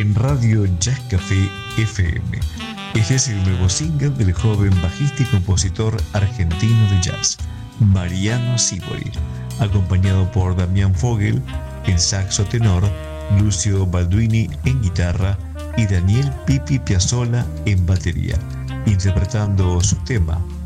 en Radio Jazz Café FM. Este es el nuevo single del joven bajista y compositor argentino de jazz, Mariano Sibori, acompañado por Damián Fogel en saxo tenor, Lucio Balduini en guitarra y Daniel Pipi Piazzolla en batería, interpretando su tema